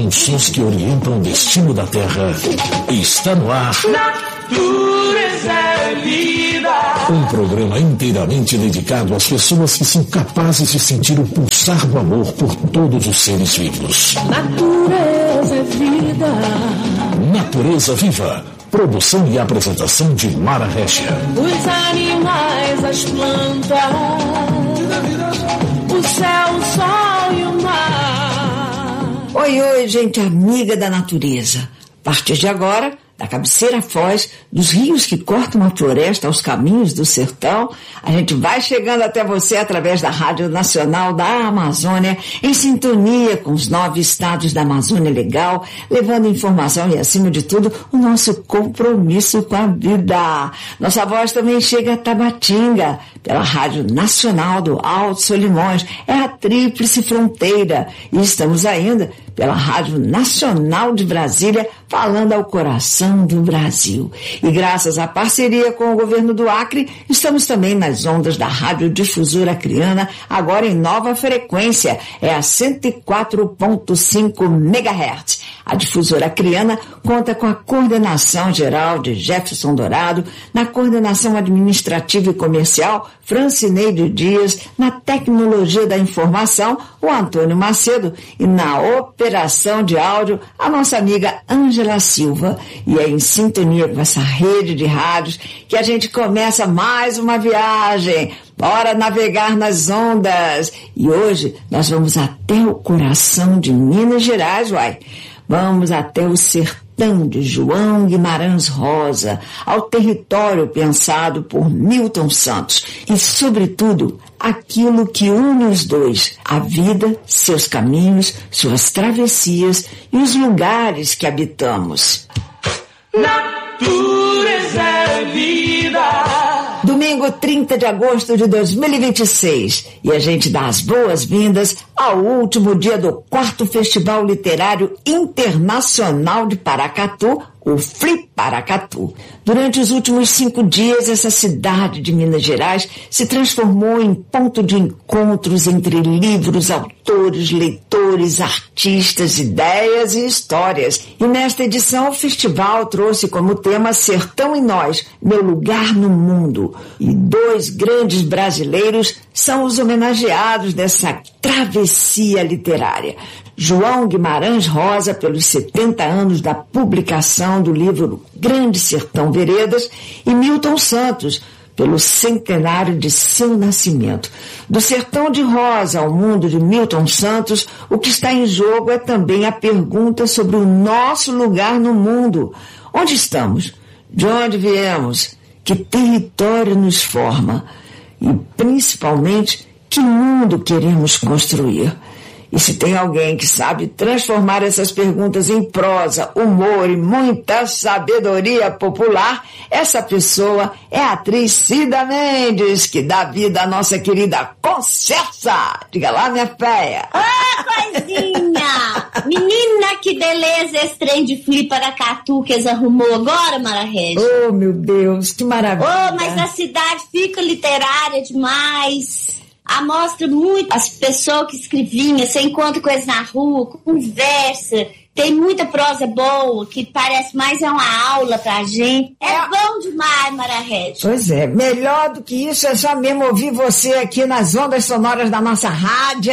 os sons que orientam o destino da Terra. Está no ar. Natureza é vida. Um programa inteiramente dedicado às pessoas que são capazes de sentir o pulsar do amor por todos os seres vivos. Natureza é vida. Natureza Viva. Produção e apresentação de Mara Regia. Os animais, as plantas, o céu, o sol e o mar. Oi, gente amiga da natureza. A partir de agora, da cabeceira foz, dos rios que cortam a floresta aos caminhos do sertão, a gente vai chegando até você através da Rádio Nacional da Amazônia, em sintonia com os 9 estados da Amazônia Legal, levando informação e, acima de tudo, o nosso compromisso com a vida. Nossa voz também chega a Tabatinga, pela Rádio Nacional do Alto Solimões, é a Tríplice Fronteira, e estamos ainda pela Rádio Nacional de Brasília, falando ao coração do Brasil. E graças à parceria com o governo do Acre, estamos também nas ondas da Rádio Difusora Acreana, agora em nova frequência, é a 104.5 MHz. A Difusora Acreana conta com a coordenação geral de Jefferson Dourado, na coordenação administrativa e comercial, Francineide Dias, na tecnologia da informação, o Antônio Macedo, e na operação de áudio, a nossa amiga Ângela Silva. E é em sintonia com essa rede de rádios que a gente começa mais uma viagem. Bora navegar nas ondas. E hoje nós vamos até o coração de Minas Gerais, uai. Vamos até o sertão de João Guimarães Rosa, ao território pensado por Milton Santos e, sobretudo, aquilo que une os dois, a vida, seus caminhos, suas travessias e os lugares que habitamos. Natureza é vida. Domingo 30 de agosto de 2026, e a gente dá as boas-vindas ao último dia do 4º Festival Literário Internacional de Paracatu, o Flip Paracatu. Durante os últimos 5 dias, essa cidade de Minas Gerais se transformou em ponto de encontros entre livros, autores, leitores, artistas, ideias e histórias. E nesta edição, o festival trouxe como tema Sertão e Nós, Meu Lugar no Mundo. E 2 grandes brasileiros são os homenageados dessa travessia literária. João Guimarães Rosa, pelos 70 anos da publicação do livro Grande Sertão Veredas, e Milton Santos, pelo centenário de seu nascimento. Do sertão de Rosa ao mundo de Milton Santos, o que está em jogo é também a pergunta sobre o nosso lugar no mundo. Onde estamos? De onde viemos? Que território nos forma? E, principalmente, que mundo queremos construir? E se tem alguém que sabe transformar essas perguntas em prosa, humor e muita sabedoria popular, essa pessoa é a atriz Cida Mendes, que dá vida à nossa querida Concessa. Diga lá, minha féia. Coisinha! Menina, que beleza esse trem de Flip Paracatu que eles arrumou agora, Mara Regia. Oh, meu Deus, que maravilha. Oh, mas a cidade fica literária demais. Mostra muito as pessoas que escreviam, você encontra coisas na rua, conversa, tem muita prosa boa, que parece mais uma aula pra gente. É bom demais, Mara Regia. Pois é, melhor do que isso é só mesmo ouvir você aqui nas ondas sonoras da nossa rádio.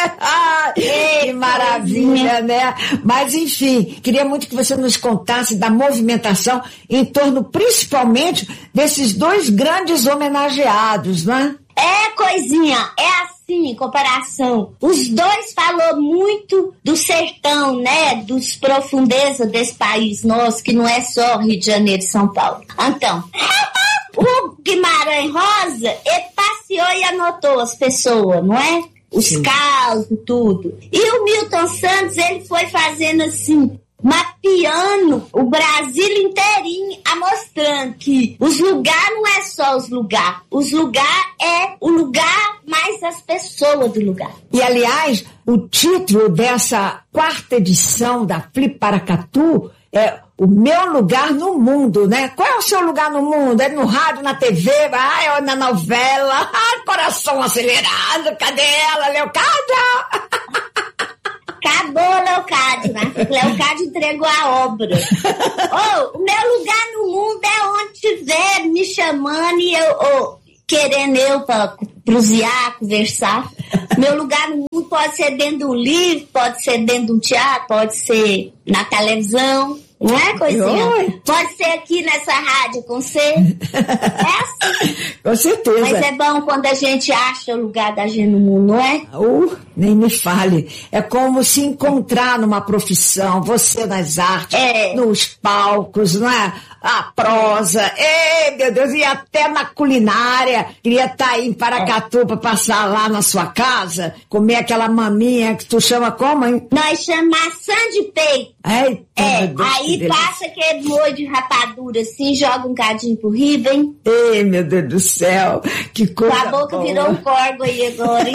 Que maravilha, né? Mas enfim, queria muito que você nos contasse da movimentação em torno principalmente desses 2 grandes homenageados, né? Coisinha, é assim, em comparação. Os 2 falou muito do sertão, né? Dos profundezas desse país nosso, que não é só Rio de Janeiro e São Paulo. Então, o Guimarães Rosa, ele passeou e anotou as pessoas, não é? Os casos, tudo. E o Milton Santos, ele foi fazendo assim, mapeando o Brasil inteirinho, mostrando que os lugares não é só os lugares é o lugar mais as pessoas do lugar. E aliás, o título dessa 4ª edição da Flip Paracatu é O Meu Lugar no Mundo, né? Qual é o seu lugar no mundo? É no rádio, na TV, é na novela? Coração acelerado, cadê ela, Leocádia? Acabou, Leocádio, né? Leocádio entregou a obra. O meu lugar no mundo é onde tiver me chamando e eu querendo eu para prosear, conversar. Meu lugar no mundo pode ser dentro de um livro, pode ser dentro de um teatro, pode ser na televisão. Não é, coisinha? Oi. Pode ser aqui nessa rádio com você. É assim. Com certeza. Mas é bom quando a gente acha o lugar da gente no mundo, não é? Nem me fale. É como se encontrar numa profissão, você nas artes, nos palcos, não é? A prosa, meu Deus, e até na culinária. Queria estar aí em Paracatu para passar lá na sua casa, comer aquela maminha que tu chama como, hein? Nós chamamos maçã de peito. Eita, meu Deus, aí passa aquele molho de rapadura assim, joga um cadinho por riba, hein? Ei, meu Deus do céu, que coisa boa. A boca boa. Virou um corgo aí agora, hein?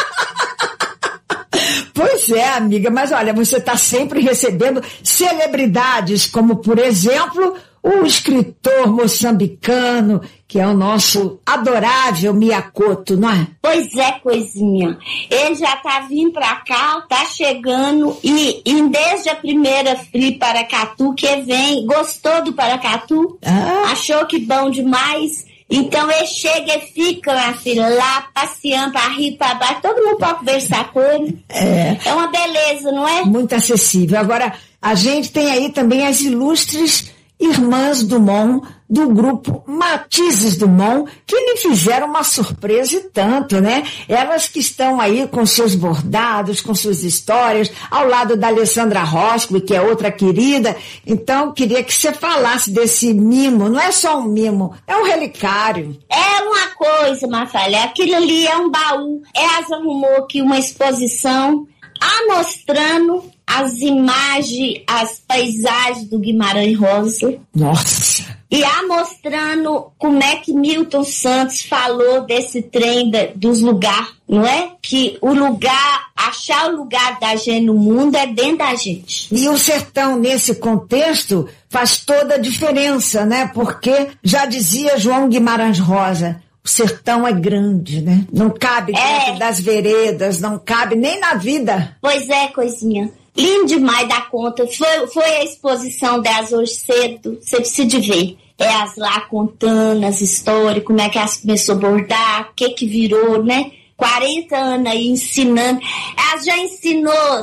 Pois é, amiga, mas olha, você está sempre recebendo celebridades, como, por exemplo, o escritor moçambicano, que é o nosso adorável Miyakoto, não é? Pois é, coisinha. Ele já tá vindo pra cá, tá chegando, e desde a primeira Free Paracatu que vem, gostou do Paracatu, achou que bom demais. Então ele chega e fica, minha filha, lá passeando pra rir, pra baixo, todo mundo pode conversar com ele. É uma beleza, não é? Muito acessível. Agora, a gente tem aí também as ilustres irmãs Dumont, do grupo Matizes Dumont, que lhe fizeram uma surpresa e tanto, né? Elas que estão aí com seus bordados, com suas histórias, ao lado da Alessandra Roscoe, que é outra querida. Então, queria que você falasse desse mimo. Não é só um mimo, é um relicário. É uma coisa, Mafalha, aquilo ali é um baú. Elas arrumou aqui uma exposição mostrando as imagens, as paisagens do Guimarães Rosa. Nossa! E mostrando como é que Milton Santos falou desse trem dos lugares, não é? Que o lugar, achar o lugar da gente no mundo é dentro da gente. E o sertão, nesse contexto, faz toda a diferença, né? Porque, já dizia João Guimarães Rosa, o sertão é grande, né? Não cabe dentro das veredas, não cabe nem na vida. Pois é, coisinha. Lindo demais da conta. Foi a exposição delas hoje cedo. Você precisa ver. Elas lá contando as histórias, como é que elas começaram a bordar, o que virou, né? 40 anos aí ensinando. Elas já ensinou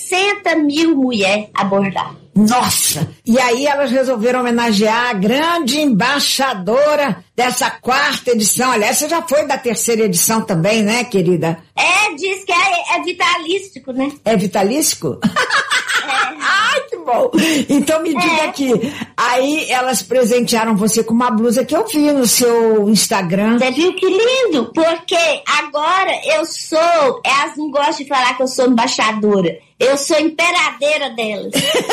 60 mil mulheres a bordar. Nossa! E aí elas resolveram homenagear a grande embaixadora dessa 4ª edição. Aliás, você já foi da 3ª edição também, né, querida? Diz que é vitalístico, né? É vitalístico? Ai, que bom! Então me diga aqui, aí elas presentearam você com uma blusa que eu vi no seu Instagram. Você viu que lindo? Porque agora eu sou, elas não gostam de falar que eu sou embaixadora, eu sou imperadeira delas.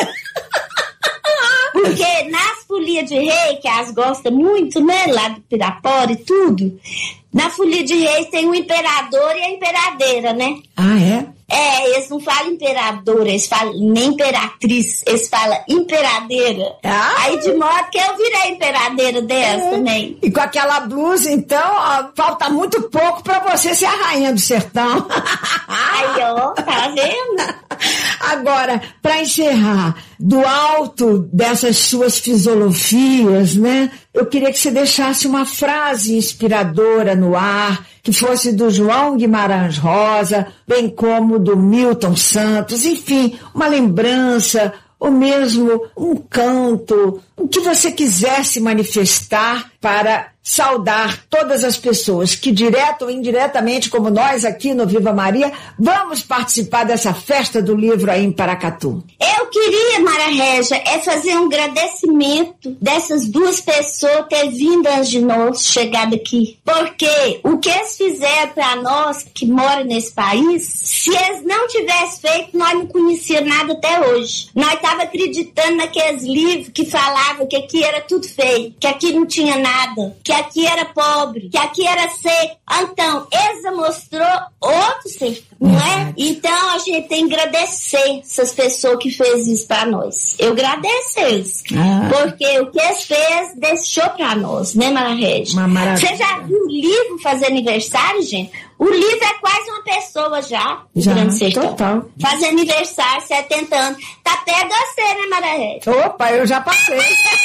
Porque nas folias de rei, que elas gostam muito, né, lá do Pirapora e tudo, na folia de reis tem o imperador e a imperadeira, né? Ah, é? Eles não falam imperadora, eles falam nem imperatriz, eles falam imperadeira. Aí de modo que eu virei imperadeira delas também. E com aquela blusa, então, falta muito pouco pra você ser a rainha do sertão. Aí, tá vendo? Agora, pra encerrar, do alto dessas suas filosofias, né? Eu queria que você deixasse uma frase inspiradora no ar, que fosse do João Guimarães Rosa, bem como do Milton Santos, enfim, uma lembrança, ou mesmo um canto, o que você quisesse manifestar para saudar todas as pessoas que, direto ou indiretamente, como nós aqui no Viva Maria, vamos participar dessa festa do livro aí em Paracatu. Eu queria, Maria Régia, fazer um agradecimento dessas duas pessoas ter vindo antes de nós, chegado aqui. Porque o que eles fizeram para nós que moram nesse país, se eles não tivessem feito, nós não conhecíamos nada até hoje. Nós estávamos acreditando naqueles livros que falavam que aqui era tudo feio, que aqui não tinha nada, que aqui era pobre, que aqui era seco. Então, Elza mostrou outro ser, não é? Então, a gente tem que agradecer essas pessoas que fez fez isso pra nós. Eu agradeço eles. Porque o que eles fez, deixou pra nós, né, Mara Regi? Uma maravilha. Você já viu o livro fazer aniversário, gente? O livro é quase uma pessoa já, Já, Grande Sertão. total. Fazer aniversário, 70 anos. Tá perto de você, né, Mara Regi? Opa, eu já passei.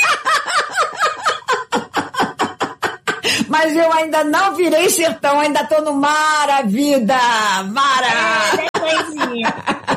Mas eu ainda não virei sertão, ainda tô no mar, a vida. Mara! Coisinha.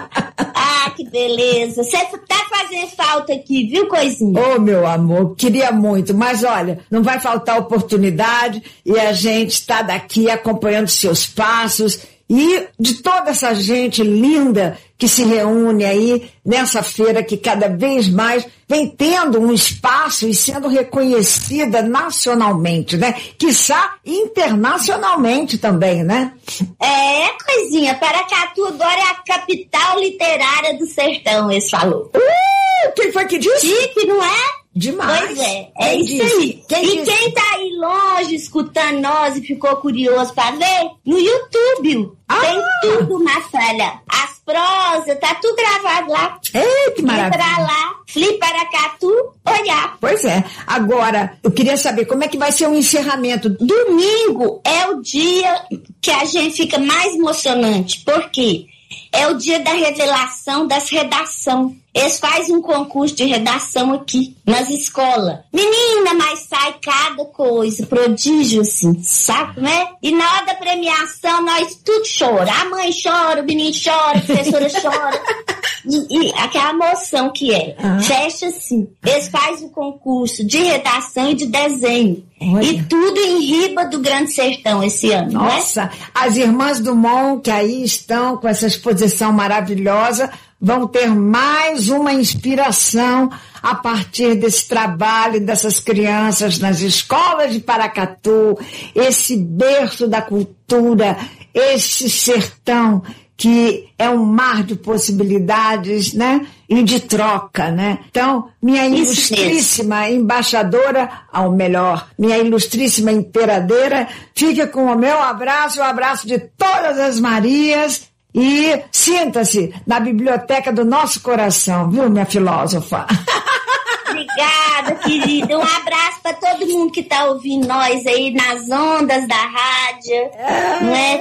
Ah, que beleza. Você tá fazendo falta aqui, viu, Coisinha? Ô, meu amor, queria muito, mas olha, não vai faltar oportunidade e a gente está daqui acompanhando seus passos e de toda essa gente linda que se reúne aí nessa feira que cada vez mais vem tendo um espaço e sendo reconhecida nacionalmente, né? Quiçá internacionalmente também, né? Coisinha, Paracatu agora é a capital literária do sertão, eles falou. Quem foi que disse? Chique, não é? Demais. Pois é Quem isso disse? aí. Quem Quem tá aí longe escutando nós e ficou curioso pra ver, no YouTube tem tudo, Mafalha. As prosas, tá tudo gravado lá. Ei, que maravilha. Entra lá, Paracatu, olhar. Pois é. Agora, eu queria saber como é que vai ser o encerramento. Domingo é o dia que a gente fica mais emocionante. Por quê? É o dia da revelação das redações. Eles fazem um concurso de redação aqui, nas escolas. Menina, mas sai cada coisa, prodígio assim, sabe, né? E na hora da premiação, nós tudo chora. A mãe chora, o menino chora, a professora chora. E aquela emoção que é. Fecha assim. Eles fazem o concurso de redação e de desenho. Olha. E tudo em Riba do Grande Sertão esse ano, Nossa, as irmãs Dumont que aí estão com essa exposição maravilhosa vão ter mais uma inspiração a partir desse trabalho dessas crianças nas escolas de Paracatu, esse berço da cultura, esse sertão que é um mar de possibilidades, né? E de troca, né? Então, minha ilustríssima embaixadora, ou melhor, minha ilustríssima imperadeira, fica com o meu abraço, o abraço de todas as Marias, e sinta-se na biblioteca do nosso coração, viu, minha filósofa? Obrigada, querida. Um abraço para todo mundo que tá ouvindo nós aí nas ondas da rádio, não é?